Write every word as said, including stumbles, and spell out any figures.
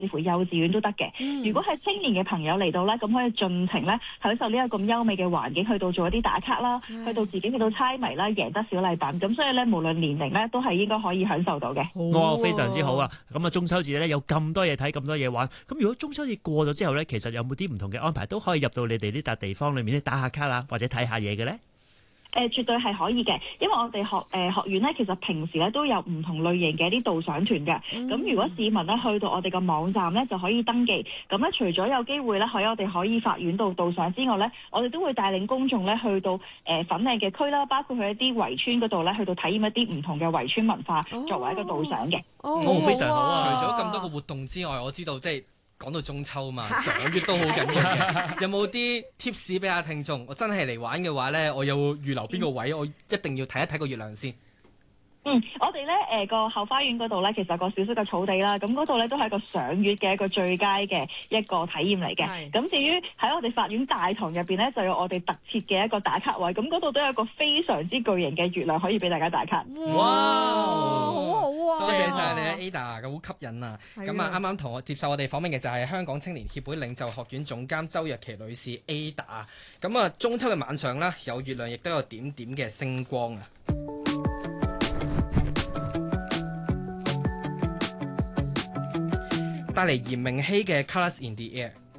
至乎幼稚園都得嘅。嗯、如果係青年嘅朋友嚟到咧，咁可以盡情咧享受呢一個咁優美嘅環境，去到做一啲打卡啦，嗯、去到自己去到猜謎啦，贏得小禮品。咁所以咧，無論年齡咧，都係應該可以享受到嘅。 哇，非常之好啊！咁啊，中秋節咧有咁多嘢睇，咁多嘢玩。咁如果中秋節過咗之後咧，其實有冇啲唔同嘅安排都可以入到你哋呢笪地方裏面咧打下卡啊，或者睇下嘢嘅咧？ 誒、呃、絕對係可以嘅，因為我哋學誒、呃、學院咧，其實平時咧都有唔同類型嘅一啲導賞團嘅。咁、嗯、如果市民咧去到我哋個網站咧，就可以登記。咁咧除咗有機會咧喺我哋海怡法院度導賞之外咧，我哋都會帶領公眾咧去到誒、呃、粉嶺嘅區啦，包括去一啲圍村嗰度咧，去到體驗一啲唔同嘅圍村文化，哦、作為一個導賞嘅。 哦，哦非常好啊！ 除咗咁多個活動之外，我知道即係。講到中秋嘛，賞月都好緊要嘅。有冇啲 tips 俾下聽眾？我真係嚟玩嘅話咧，我有預留邊個位？我一定要睇一睇個月亮先。 嗯，我哋咧誒個後花園嗰度咧，其實有個小小嘅草地啦，咁嗰度咧都係一個賞月嘅一個最佳嘅一個體驗嚟嘅。咁是至於喺我哋法院大堂入邊咧，就有我哋特設嘅一個打卡位，咁嗰度都有一個非常之巨型嘅月亮可以俾大家打卡。 哇，好好啊！多謝晒你啊 Ada， 咁好吸引啊！咁啊，啱啱同我接受我哋訪問嘅就係香港青年協會領袖學院總監周若琪女士 Ada。咁啊，中秋嘅晚上啦，有月亮，亦都有點點嘅星光啊！帶嚟嚴明熙嘅 Colours in the Air。